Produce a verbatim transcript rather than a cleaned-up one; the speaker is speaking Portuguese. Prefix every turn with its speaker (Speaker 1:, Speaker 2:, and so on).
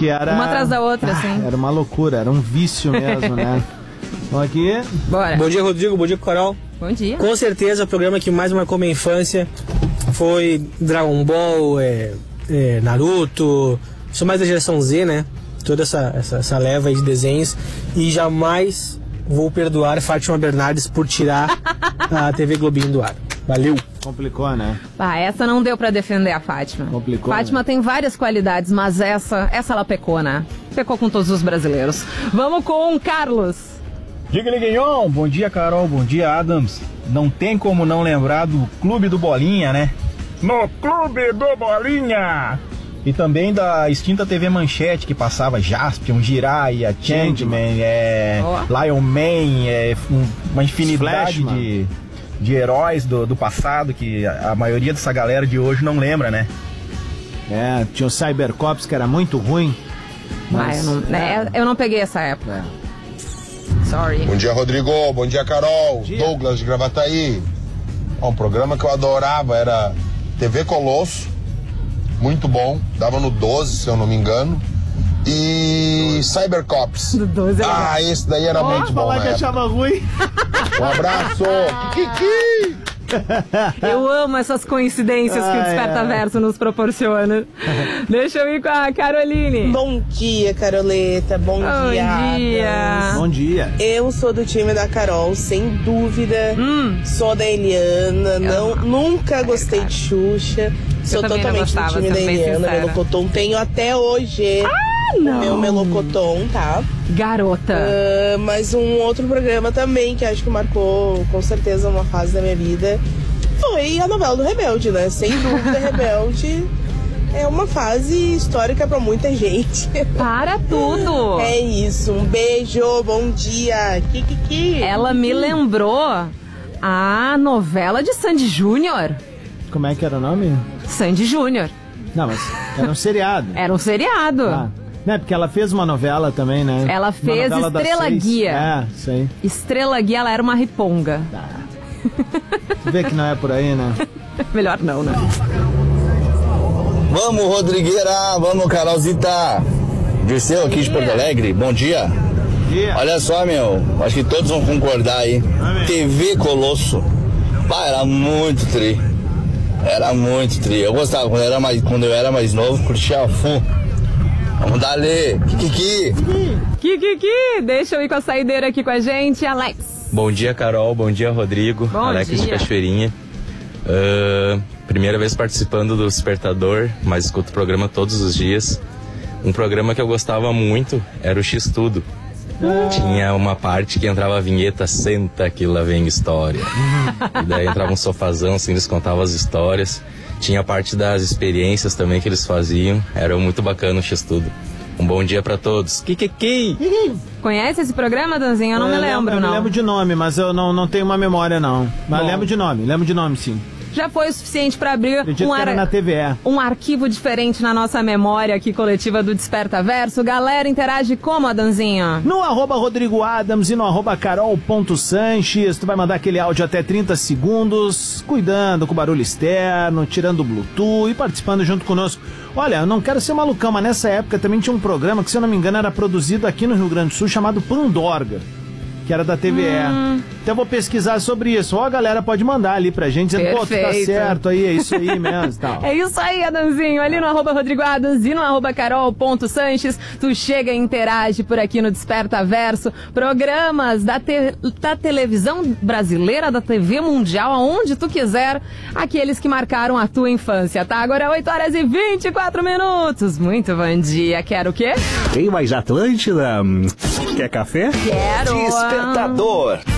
Speaker 1: porque era...
Speaker 2: Uma atrás da outra,
Speaker 1: ah,
Speaker 2: assim.
Speaker 1: Era uma loucura, era um vício mesmo, né? Vamos aqui.
Speaker 2: Bora.
Speaker 3: Bom dia, Rodrigo. Bom dia, Carol.
Speaker 2: Bom dia.
Speaker 3: Com certeza, o programa que mais marcou minha infância foi Dragon Ball, é, é, Naruto. Sou mais da geração Z, né? Toda essa, essa, essa leva aí de desenhos. E jamais vou perdoar Fátima Bernardes por tirar a T V Globinho do ar. Valeu.
Speaker 1: Complicou, né?
Speaker 2: Ah, essa não deu pra defender a Fátima.
Speaker 1: Complicou,
Speaker 2: Fátima, né? Tem várias qualidades, mas essa, essa ela pecou, né? Pecou com todos os brasileiros. Vamos com o Carlos.
Speaker 4: Diga, Liguinhon. Bom dia, Carol. Bom dia, Adams. Não tem como não lembrar do Clube do Bolinha, né? No Clube do Bolinha! E também da extinta T V Manchete, que passava Jaspion, Jiraiya, Changeman, é,
Speaker 2: oh.
Speaker 4: Lion Man, é, um, uma infinidade
Speaker 1: Flashman.
Speaker 4: de, de heróis do, do passado que a, a maioria dessa galera de hoje não lembra, né?
Speaker 1: É, tinha o Cybercops, que era muito ruim.
Speaker 2: Ah, eu, não, é, eu não peguei essa época.
Speaker 1: É.
Speaker 2: Sorry.
Speaker 5: Bom dia, Rodrigo. Bom dia, Carol.
Speaker 1: Bom dia.
Speaker 5: Douglas de Gravataí. Ó, um programa que eu adorava era T V Colosso. Muito bom. Dava no doze, se eu não me engano. E Cybercops.
Speaker 2: Do doze é legal.
Speaker 5: Ah, esse daí era
Speaker 1: Ó,
Speaker 5: muito bom,
Speaker 1: falar
Speaker 5: né?
Speaker 1: que achava ruim.
Speaker 5: Um abraço. Kiki!
Speaker 2: Eu amo essas coincidências que o
Speaker 1: Ai,
Speaker 2: Desperta
Speaker 1: ai.
Speaker 2: Verso nos proporciona. Deixa eu ir com a Caroline.
Speaker 6: Bom dia, Caroleta. Bom,
Speaker 2: Bom
Speaker 6: dia.
Speaker 2: dia.
Speaker 6: Adams.
Speaker 1: Bom dia.
Speaker 6: Eu sou do time da Carol, sem dúvida.
Speaker 2: Hum.
Speaker 6: Sou da Eliana. Não,
Speaker 2: não.
Speaker 6: nunca gostei
Speaker 2: cara.
Speaker 6: de Xuxa. Sou
Speaker 2: também não
Speaker 6: totalmente do
Speaker 2: gostava,
Speaker 6: time da
Speaker 2: sendo bem
Speaker 6: Eliana.
Speaker 2: sincera.
Speaker 6: Melocoton tenho até hoje.
Speaker 2: Ah, não.
Speaker 6: Meu Melocoton, tá?
Speaker 2: Garota.
Speaker 6: Ah, mas um outro programa também que acho que marcou com certeza uma fase da minha vida foi a novela do Rebelde, né? Sem dúvida, Rebelde é uma fase histórica pra muita gente.
Speaker 2: Para tudo.
Speaker 6: É isso, um beijo, bom dia. Kikiki.
Speaker 2: Ela me lembrou a novela de Sandy Júnior.
Speaker 1: Como é que era o nome?
Speaker 2: Sandy Júnior.
Speaker 1: Não, mas era um seriado.
Speaker 2: Era um seriado.
Speaker 1: Ah, né? Porque ela fez uma novela também, né?
Speaker 2: Ela
Speaker 1: Uma
Speaker 2: fez
Speaker 1: novela das
Speaker 2: Estrela
Speaker 1: seis.
Speaker 2: Guia.
Speaker 1: É, isso aí.
Speaker 2: Estrela Guia, ela era uma riponga.
Speaker 1: Tu vê que não é por aí, né?
Speaker 2: Melhor não, né?
Speaker 7: Vamos, Rodrigueira, vamos, Carolzita. Dirceu aqui de Porto Alegre, bom dia.
Speaker 1: dia.
Speaker 7: Olha só, meu, acho que todos vão concordar aí.
Speaker 1: Amém.
Speaker 7: T V Colosso. Pá, era muito tri. Era muito tri. Eu gostava, quando eu era mais, quando eu era mais novo, curtia a full. Vamos dar ali. Kiki.
Speaker 2: Kikiki, deixa eu ir com a saideira aqui com a gente, Alex.
Speaker 8: Bom dia, Carol. Bom dia, Rodrigo.
Speaker 2: Bom
Speaker 8: Alex
Speaker 2: dia.
Speaker 8: de Cachoeirinha. Uh, primeira vez participando do Despertador, mas escuto o programa todos os dias. Um programa que eu gostava muito era o X-Tudo. Tinha uma parte que entrava a vinheta Senta que lá vem história. E daí entrava um sofazão, assim, eles contavam as histórias. Tinha a parte das experiências também que eles faziam. Era muito bacana o X-Tudo. Um bom dia pra todos. Kikiki!
Speaker 2: Conhece esse programa, Danzinho? Eu não me lembro,
Speaker 1: eu
Speaker 2: não.
Speaker 1: me lembro de nome, mas eu não, não tenho uma memória, não. Mas
Speaker 2: Bom.
Speaker 1: lembro de nome, lembro de nome, sim.
Speaker 2: Já foi o suficiente para abrir
Speaker 1: Acredito
Speaker 2: um,
Speaker 1: que era
Speaker 2: ar...
Speaker 1: na T V E.
Speaker 2: um arquivo diferente na nossa memória aqui coletiva do Desperta Verso. Galera, interage como, Adanzinha?
Speaker 1: No arroba Rodrigo Adams e no arroba carol.sanches. Tu vai mandar aquele áudio até trinta segundos, cuidando com o barulho externo, tirando o Bluetooth e participando junto conosco. Olha, eu não quero ser malucão, mas nessa época também tinha um programa que, se eu não me engano, era produzido aqui no Rio Grande do Sul, chamado Pandorga, que era da T V E. Hum. Então eu vou pesquisar sobre isso. Ó, a galera pode mandar ali pra gente, dizendo, pô, tu tá certo aí, é isso aí mesmo, tal.
Speaker 2: É isso aí, Adanzinho. Ali no arroba Rodrigo Adams e no arroba carol.sanches, tu chega e interage por aqui no Desperta Verso. Programas da, te... da televisão brasileira, da T V mundial, aonde tu quiser, aqueles que marcaram a tua infância, tá? Agora é oito horas e vinte e quatro minutos. Muito bom dia. Quero o quê?
Speaker 9: Tem mais Atlântida? Quer café?
Speaker 2: Quero.
Speaker 9: Despertador.